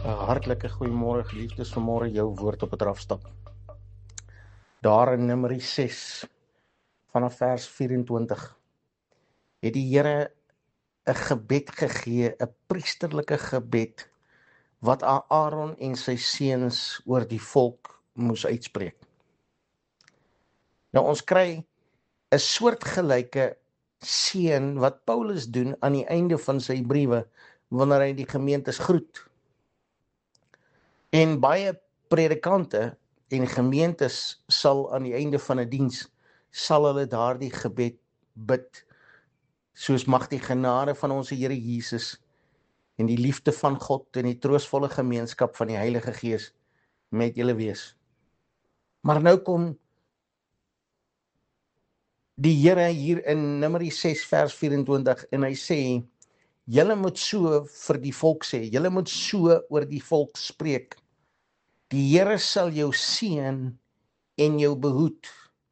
Hartlike goeiemôre geliefdes, vanmôre jou woord op het afstap. Daar in Numeri 6 vanaf vers 24 het die Here 'n gebed gegee, 'n priesterlike gebed wat Aaron en sy seuns oor die volk moes uitspreek. Nou ons kry 'n soortgelyke seën wat Paulus doen aan die einde van sy briewe wanneer hy die gemeentes groet. En baie predikante en gemeentes sal aan die einde van 'n diens, sal hulle daardie gebed bid, soos mag die genade van ons Here Jesus en die liefde van God en die troostvolle gemeenskap van die Heilige Gees met julle wees. Maar nou kom die Here hier in Numeri 6 vers 24 en hy sê, julle moet so vir die volk sê, julle moet so oor die volk spreek. Die Here sal jou seën en jou behoed.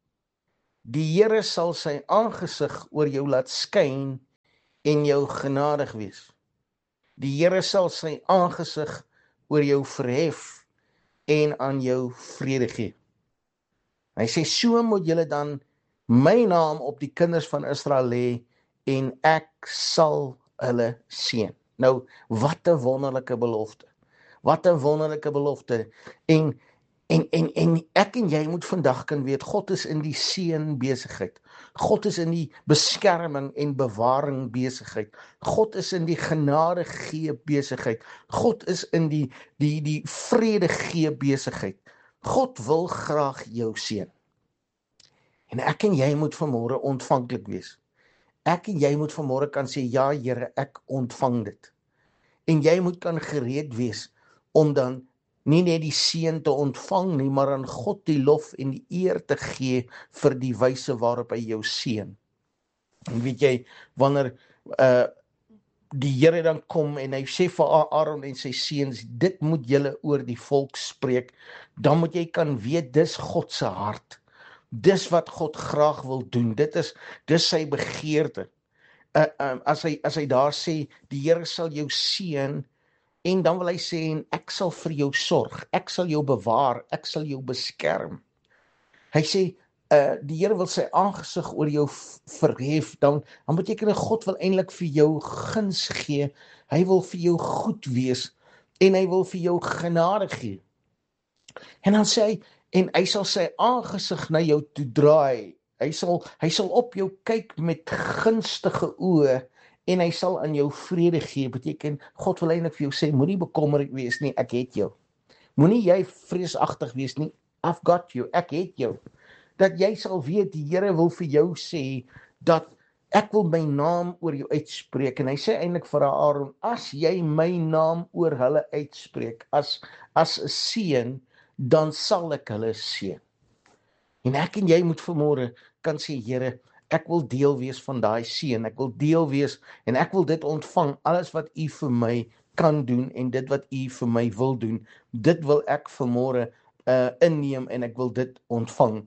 Die Here sal sy aangesig oor jou laat skyn en jou genadig wees. Die Here sal sy aangesig oor jou verhef en aan jou vrede gee. Hy sê, so moet julle dan my naam op die kinders van Israel lê en ek sal hulle seën. Nou, wat 'n wonderlike belofte. Wat 'n wonderlike belofte. En ek en jy moet vandag kan weet, God is in die seën besigheid. God is in die beskerming en bewaring besigheid. God is in die genade gee besigheid. God is in die vrede gee besigheid. God wil graag jou seën. En ek en jy moet vanmôre ontvanklik wees. Ek en jy moet vanmôre kan sê, ja Here, ek ontvang dit. En jy moet kan gereed wees om dan nie net die seën te ontvang nie, maar aan God die lof en die eer te gee vir die wyse waarop hy jou seën. En weet jy, wanneer die Here dan kom en hy sê vir Aaron en sy seuns, dit moet julle oor die volk spreek, dan moet jy kan weet, dis God se hart. Dis wat God graag wil doen. Dis sy begeerte. As hy daar sê, die Here sal jou seën, en dan wil hy sê, en ek sal vir jou sorg, ek sal jou bewaar, ek sal jou beskerm. Hy sê, die Here wil sy aangesig oor jou verhef, dan beteken God wil eintlik vir jou guns gee, hy wil vir jou goed wees, en hy wil vir jou genade gee. En dan sê hy, en hy sal sy aangesig na jou toe draai, hy sal op jou kyk met gunstige oë, en hy sal aan jou vrede gee, beteken, God wil eintlik vir jou sê, moenie bekommerd wees nie, ek het jou. Moenie jy vreesagtig wees nie, I've got you, ek het jou. Dat jy sal weet, die Here wil vir jou sê, dat ek wil my naam oor jou uitspreek, en hy sê eintlik vir Aaron, as jy my naam oor hulle uitspreek, as 'n seën, dan sal ek hulle seën. En ek en jy moet vanmôre kan sê, Here, ek wil deel wees van daai seën, ek wil deel wees, en ek wil dit ontvang, alles wat u vir my kan doen, en dit wat u vir my wil doen, dit wil ek vanmôre inneem, en ek wil dit ontvang.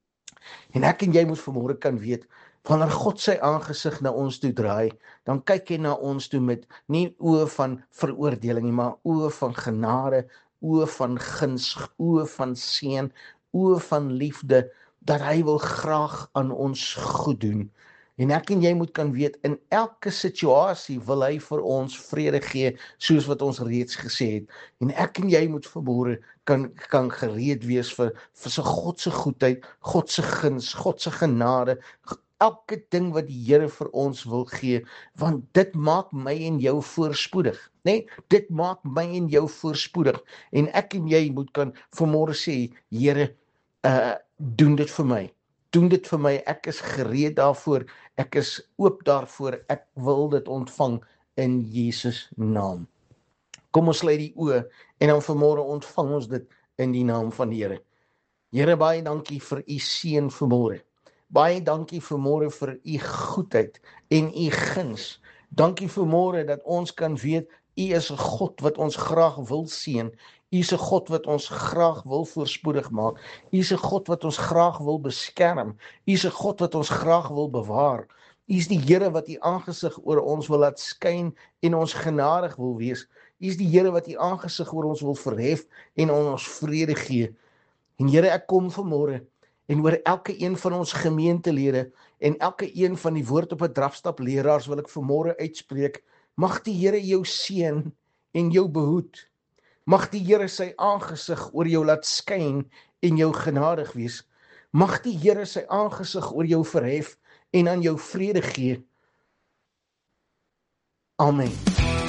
En ek en jy moet vanmôre kan weet, wanneer God sy aangesig na ons toe draai, dan kyk hy na ons toe met nie oë van veroordeling nie, maar oë van genade, oë van guns, oë van seën, oë van liefde, dat hy wil graag aan ons goed doen. En ek en jy moet kan weet, in elke situasie wil hy vir ons vrede gee, soos wat ons reeds gesê het. En ek en jy moet vanmôre kan gereed wees vir sy God se goedheid, God se guns, God se genade, elke ding wat die Here vir ons wil gee, want dit maak my en jou voorspoedig, nee, dit maak my en jou voorspoedig, en ek en jy moet kan vanmôre sê, Here, doen dit vir my, ek is gereed daarvoor, ek is oop daarvoor, ek wil dit ontvang in Jesus naam. Kom ons sluit die oë, en dan vanmôre ontvang ons dit in die naam van die Here. Here, baie dankie vir u seën vanmôre. Baie dankie vanmôre vir u goedheid en u guns. Dankie vanmôre dat ons kan weet, u is 'n God wat ons graag wil seën. U is 'n God wat ons graag wil voorspoedig maak. U is 'n God wat ons graag wil beskerm. U is 'n God wat ons graag wil bewaar. U is die Here wat U aangesig oor ons wil laat skyn en ons genadig wil wees. U is die Here wat U aangesig oor ons wil verhef en ons vrede gee. En Here, ek kom vanmôre en oor elke een van ons gemeentelede en elke een van die Woord op 'n Drafstap leraars wil ek vanmôre uitspreek, mag die Here jou seën en jou behoed. Mag die Here sy aangesig oor jou laat skyn en jou genadig wees. Mag die Here sy aangesig oor jou verhef en aan jou vrede gee. Amen.